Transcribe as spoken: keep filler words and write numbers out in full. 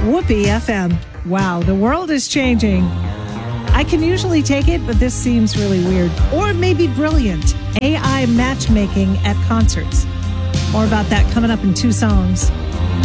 Whoopee F M. Wow, the world is changing. I can usually take it, but this seems really weird. Or maybe brilliant. A I matchmaking at concerts. More about that coming up in two songs.